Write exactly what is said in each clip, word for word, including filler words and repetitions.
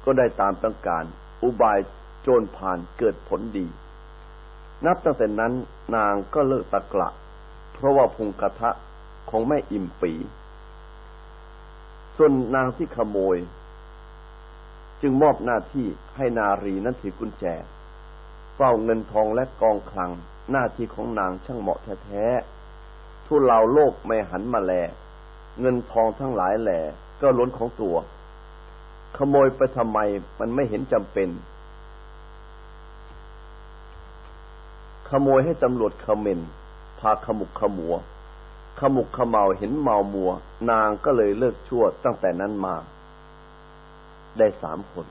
ก็ได้ตามต้องการอุบายโจรผ่านเกิดผลดีนับตั้งแต่นั้นนางก็เลิกตะกละเพราะว่าพุงกระทะของแม่อิ่มปีส่วนนางที่ขโมยจึงมอบหน้าที่ให้นารีนั้นถือกุญแจเฝ้าเงินทองและกองคลังหน้าที่ของนางช่างเหมาะแท้ๆทุเลาโลกไม่หันมาแลเงินทองทั้งหลายแหล่ก็ล้นของตัวขโมยไปทำไมมันไม่เห็นจำเป็นขโมยให้ตำรวจเขม่นพาขมุกขมัวขมุกขเมาเห็นเมามัวนางก็เลยเลิกชั่วตั้งแต่นั้นมาได้สามคน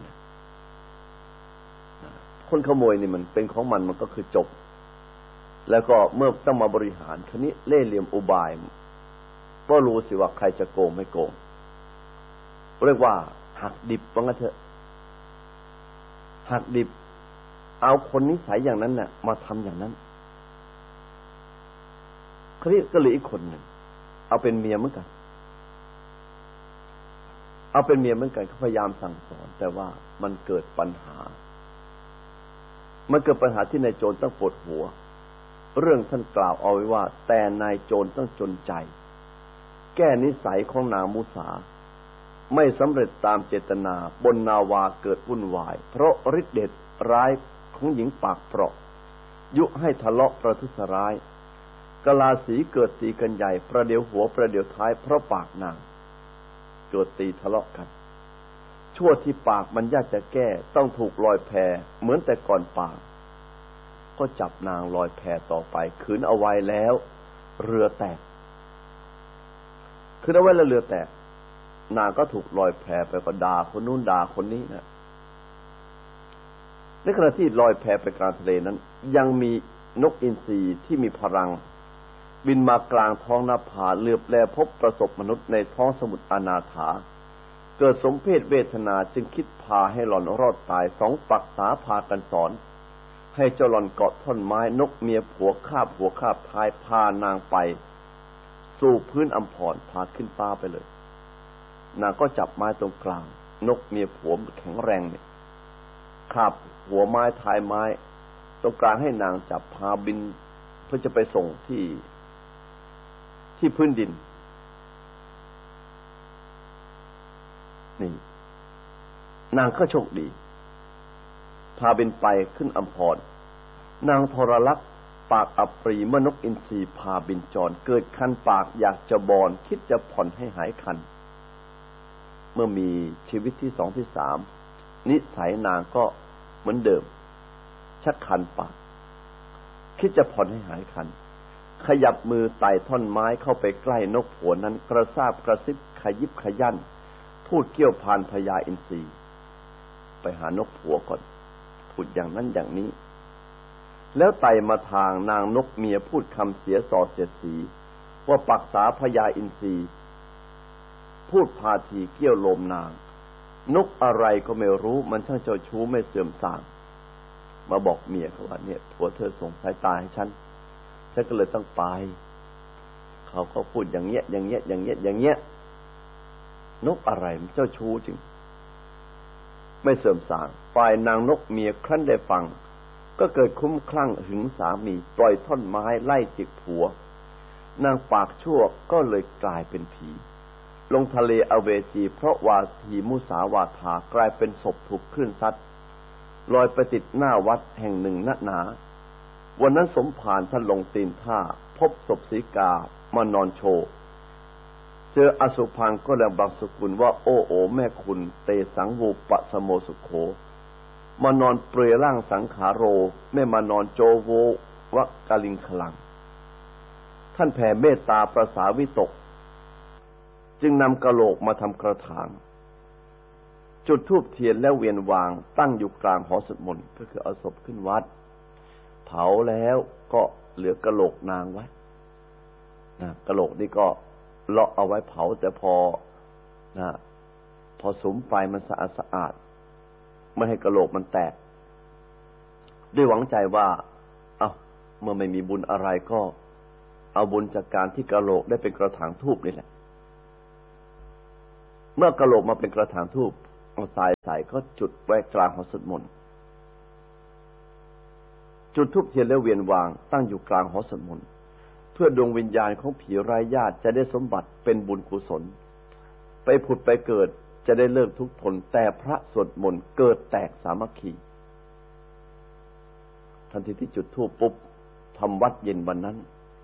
คนขโมยนี่มันเป็นของมันมันก็คือจบแล้วก็เมื่อต้องมาบริหารทีนี้เล่ห์เหลี่ยมอุบายก็รู้สิว่าใครจะโกงไม่โกงเรียกว่าหักดิบว่างั้นเถอะหักดิบเอาคนนิสัยอย่างนั้นน่ะมาทำอย่างนั้นคราวนี้ก็เหลืออีกคนหนึ่งเอาเป็นเมียเหมือนกันเอาเป็นเมียเหมือนกันเขาพยายามสั่งสอนแต่ว่ามันเกิดปัญหามันเกิดปัญหาที่นายโจรต้องปวดหัวเรื่องท่านกล่าวเอาไว้ว่าแต่นายโจรต้องจนใจแก้นิสัยของนางมุสาไม่สำเร็จตามเจตนาบนนาวาเกิดวุ่นวายเพราะฤทธิ์เดชร้ายของหญิงปากเปราะยุให้ทะเลาะประทุษร้ายกลาสีเกิดตีกันใหญ่ประเดี๋ยวหัวประเดี๋ยวท้ายเพราะปากนางเกิดตีทะเลาะกันชั่วที่ปากมันยากจะแก้ต้องถูกลอยแพเหมือนแต่ก่อนปากก็จับนางลอยแพต่อไปขืนเอาไว้แล้วเรือแตกขืนเอาไว้แล้วเรือแตกนางก็ถูกลอยแพไปก็ด่าคนนู้นด่าคนนี้นะในขณะที่ลอยแพไปกลางทะเลนั้นยังมีนกอินทรีที่มีพลังบินมากลางท้องนภาเหลือบแลพบประสบมนุษย์ในท้องสมุทรอนาถาเกิดสมเพศเวทนาจึงคิดพาให้หล่อนรอดตายสองปักษาพากันสอนให้เจ้าหล่อนเกาะท่อนไม้นกเมียผัวคาบหัวคาบท้ายพานางไปสู่พื้นอัมพรพาขึ้นฟ้าไปเลยนางก็จับไม้ตรงกลางนกเมียผัวแข็งแรงเนี่ยคาบหัวไม้ท้ายไม้ตรงกลางให้นางจับพาบินเพื่อจะไปส่งที่ที่พื้นดินนี่นางก็โชคดีพาบินไปขึ้นอัมพรนางทรลักษณ์ปากอัปรีเมื่อนกอินทรีพาบินจรเกิดคันปากอยากจะบอนคิดจะผ่อนให้หายคันเมื่อมีชีวิตที่สองที่สามนิสัยนางก็เหมือนเดิมชักคันปากคิดจะผ่อนให้หายคันขยับมือไต่ท่อนไม้เข้าไปใกล้นกผัวนั้นกระซาบกระซิบขยิบขยันพูดเกี่ยวพานพญาอินทรีไปหานกผัวก่อนพูดอย่างนั้นอย่างนี้แล้วไต่มาทางนางนกเมียพูดคำเสียสอเสียสีว่าปักษาพญาอินทรีพูดพาทีเกี่ยวโลมนางนกอะไรก็ไม่รู้มันช่างเจ้าชู้ไม่เสื่อมทรามมาบอกเมียเขาว่าเนี่ยผัวเธอส่งสายตาให้ฉันฉันก็เลยต้องไปเขาก็พูดอย่างเงี้ยอย่างเงี้ยอย่างเงี้ยอย่างเงี้ยนกอะไรมันเจ้าชู้จริงไม่เสื่อมทรามฝ่ายนางนกเมียครั้นได้ฟังก็เกิดคุ้มคลั่งหึงสามีปล่อยท่อนไม้ไล่จิกผัวนางปากชั่วก็เลยกลายเป็นผีลงทะเลอเวจีเพราะวาทีมุสาวาทากลายเป็นศพถูกคลื่นซัดลอยไปติดหน้าวัดแห่งหนึ่งณหนาวันนั้นสมภารท่านลงตีนท่าพบศพสีกามานอนโชว์เจออสุภังก็แลบางสกุลว่าโอ้โอแม่คุณเตสังวูปะสโมสุโขมานอนเปลือยร่างสังขาโรไม่มานอนโจโววะกาลิงขลังท่านแผ่เมตตาประสาวิตกจึงนำกะโหลกมาทำกระถางจุดธูปเทียนแล้วเวียนวางตั้งอยู่กลางหอสวดมนต์ก็คือเอาศพขึ้นวัดเผาแล้วก็เหลือกะโหลกนางไว้นะกะโหลกนี่ก็เลาะเอาไว้เผาแต่พอนะพอสุมไฟมันสะอาดสะอาดไม่ให้กะโหลกมันแตกด้วยหวังใจว่าเอ้าเมื่อไม่มีบุญอะไรก็เอาบุญจากการที่กะโหลกได้เป็นกระถางธูปนี่แหละเมื่อกะโหลกมาเป็นกระถางธูปเอาทรายใส่ายก็จุดไว้กลางหอสวดมนต์จุดธูปเทียนและเวียนวางตั้งอยู่กลางหอสวดมนต์เพื่อดวงวิญญาณของผีไร้ญาติจะได้สมบัติเป็นบุญกุศลไปผุดไปเกิดจะได้เลิกทุกข์ทนแต่พระสวดมนต์เกิดแตกสามัคคีทันทีที่จุดธูปปุ๊บทำวัดเย็นวันนั้น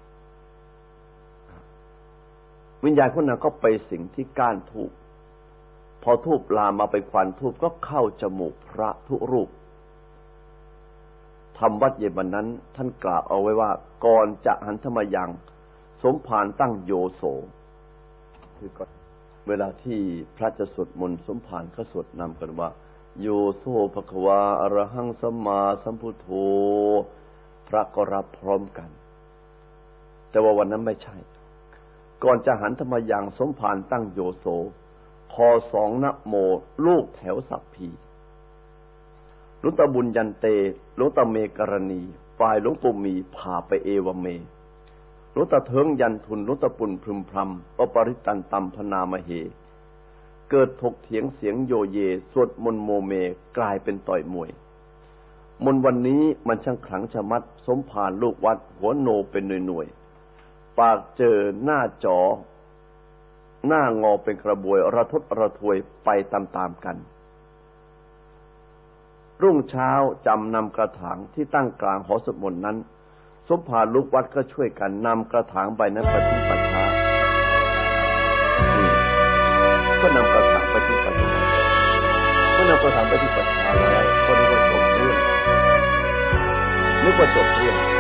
วิญญาณคนนั้นก็ไปสิงที่ก้านธูปพอธูปลามมาไปควันธูปก็เข้าจมูกพระทุกรูปทำวัดเย็นวันนั้นท่านกล่าวเอาไว้ว่าก่อนจะหันธรรมยังสมภารตั้งโยโสคือก่อนเวลาที่พระจะสวดมนต์สมภารก็สวดนำกันว่าโยโสภควาอรหังสัมมาสัมพุทโธพระก็รับพร้อมกันแต่ว่าวันนั้นไม่ใช่ก่อนจะหันธรรมยังสมภารตั้งโยโสคอสองนะโมลูกแถวสัพพีหลวงตาบุญยันเตหลวงตาเมกรณีฝ่ายหลวงปู่มีพาไปเอวเมหลวงตาเทิงยันทุนหลวงตาปุ่นพึมพรำอปริตันตัมพนามเหเกิดถกเถียงเสียงโยเยสวดมนต์โมเมกลายเป็นต่อยมวยมนต์วันนี้มันช่างขลังชะมัดสมภารลูกวัดหัวโนเป็นหน่วยๆปากเจอหน้าจอหน้างอเป็นกระบวยระทดระทวยไปตามๆกันรุ่งเช้าจำนำกระถางที่ตั้งกลางหอสวดมนต์นั้นสมภารลูกวัดก็ช่วยกันนำกระถางใบนั้นไปที่ปัจฉาก็นำกระถางไปที่ปัจฉาก็นำกระถางไปที่ปัจฉาแล้วก็นึกว่าจบเรื่องนึกว่าจบเรื่อง